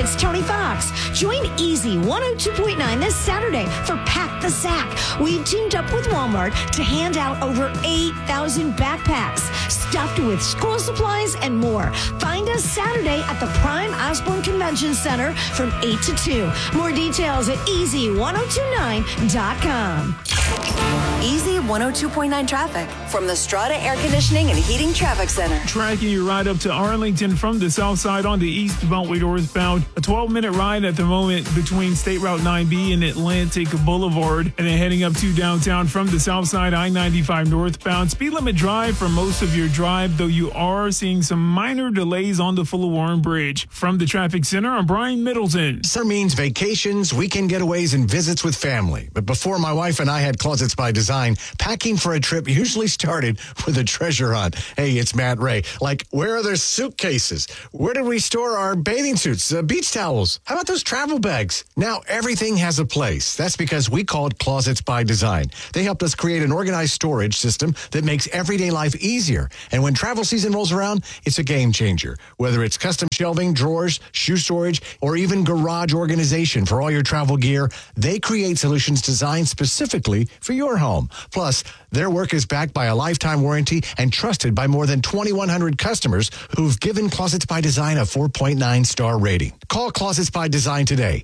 it's Tony Fox. Join Easy 102.9 this Saturday for Pack the Sack. We teamed up with Walmart to hand out over 8,000 backpacks stuffed with school supplies and more. Find us Saturday at the Prime Osborne Convention Center from 8 to 2. More details at easy1029.com. Easy 102.9 traffic from the Strata Air Conditioning and Heating Traffic Center. Tracking your ride up to Arlington from the south side on the east Beltway northbound. A 12-minute ride at the moment between State Route 9B and Atlantic Boulevard. And then heading up to downtown from the south side, I-95 northbound. Speed limit drive for most of your drive, though you are seeing some minor delays on the Fuller Warren Bridge. From the traffic center, I'm Brian Middleton. Summer means vacations, weekend getaways, and visits with family. But before my wife and I had Closets by Design, packing for a trip usually started with a treasure hunt. Hey, it's Matt Ray. Like, where are their suitcases? Where did we store our bathing suits, beach towels? How about those travel bags? Now everything has a place. That's because we called Closets by Design. They helped us create an organized storage system that makes everyday life easier. And when travel season rolls around, it's a game changer. Whether it's custom shelving, drawers, shoe storage, or even garage organization for all your travel gear, they create solutions designed specifically for your home. Plus, their work is backed by a lifetime warranty and trusted by more than 2,100 customers who've given Closets by Design a 4.9 star rating. Call Closets by Design today,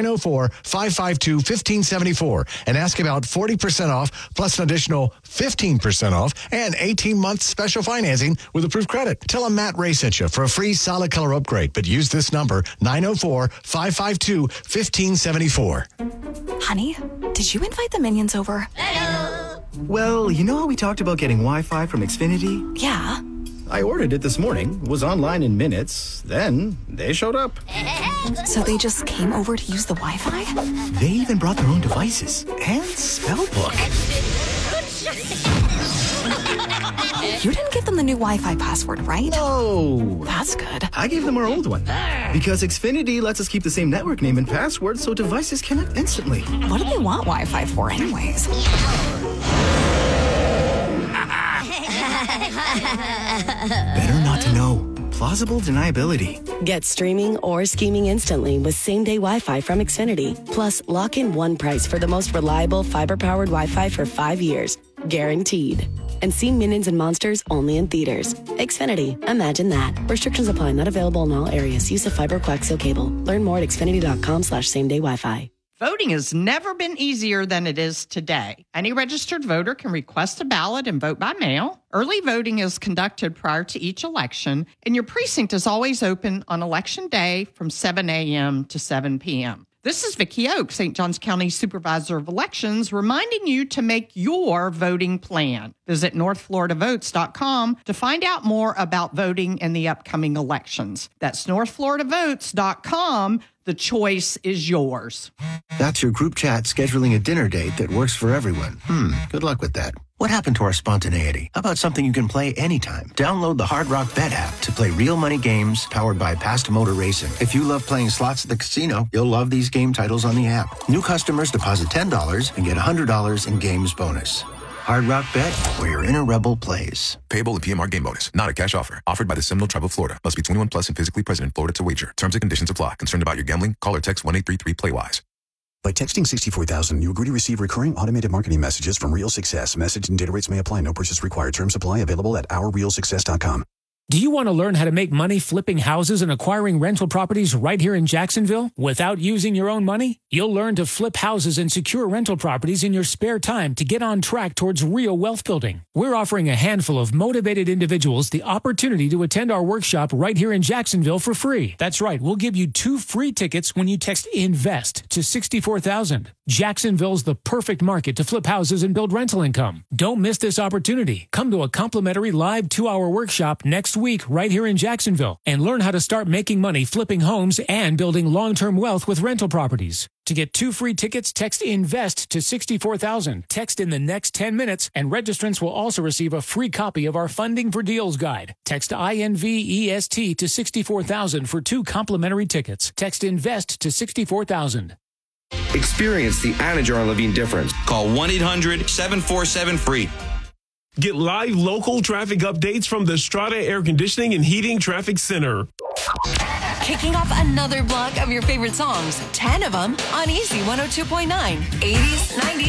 904-552-1574, and ask about 40% off plus an additional 15% off and 18-month special financing with approved credit. Tell them Matt Ray sent you for a free solid color upgrade, but use this number, 904-552-1574. Honey, did you invite the minions over? Well, you know how we talked about getting Wi-Fi from Xfinity? Yeah. I ordered it this morning, was online in minutes, then they showed up. So they just came over to use the Wi-Fi? They even brought their own devices and spell book. You didn't give them the new Wi-Fi password, right? No. That's good. I gave them our old one. Because Xfinity lets us keep the same network name and password so devices connect instantly. What do they want Wi-Fi for anyways? Better not to know. Plausible deniability. Get streaming or scheming instantly with same-day Wi-Fi from Xfinity. Plus, lock in one price for the most reliable fiber-powered Wi-Fi for 5 years. Guaranteed. And see Minions and Monsters only in theaters. Xfinity. Imagine that. Restrictions apply. Not available in all areas. Use of fiber coaxial cable. Learn more at xfinity.com/same-day Wi-Fi. Voting has never been easier than it is today. Any registered voter can request a ballot and vote by mail. Early voting is conducted prior to each election, and your precinct is always open on Election Day from 7 a.m. to 7 p.m. This is Vicki Oak, St. Johns County Supervisor of Elections, reminding you to make your voting plan. Visit NorthFloridaVotes.com to find out more about voting in the upcoming elections. That's NorthFloridaVotes.com. The choice is yours. That's your group chat scheduling a dinner date that works for everyone. Good luck with that. What happened to our spontaneity? How about something you can play anytime? Download the Hard Rock Bet app to play real money games powered by Past Motor Racing. If you love playing slots at the casino, you'll love these game titles on the app. New customers deposit $10 and get $100 in games bonus. Hard Rock Bet, where your inner rebel plays. Payable in PMR game bonus. Not a cash offer. Offered by the Seminole Tribe of Florida. Must be 21 plus and physically present in Florida to wager. Terms and conditions apply. Concerned about your gambling? Call or text 1-833-PLAY-WISE. By texting 64,000, you agree to receive recurring automated marketing messages from Real Success. Message and data rates may apply. No purchase required. Terms apply. Available at ourrealsuccess.com. Do you want to learn how to make money flipping houses and acquiring rental properties right here in Jacksonville without using your own money? You'll learn to flip houses and secure rental properties in your spare time to get on track towards real wealth building. We're offering a handful of motivated individuals the opportunity to attend our workshop right here in Jacksonville for free. That's right. We'll give you 2 free tickets when you text INVEST to 64,000. Jacksonville's the perfect market to flip houses and build rental income. Don't miss this opportunity. Come to a complimentary live 2-hour workshop next week right here in Jacksonville and learn how to start making money flipping homes and building long-term wealth with rental properties. To get 2 free tickets, text INVEST to 64,000. Text in the next 10 minutes, and registrants will also receive a free copy of our Funding for Deals guide. Text INVEST to 64,000 for 2 complimentary tickets. Text INVEST to 64,000. Experience the Anajar Levine difference. Call 1-800-747-FREE. Get live local traffic updates from the Strata Air Conditioning and Heating Traffic Center. Kicking off another block of your favorite songs, 10 of them on Easy 102.9. 80s, 90s,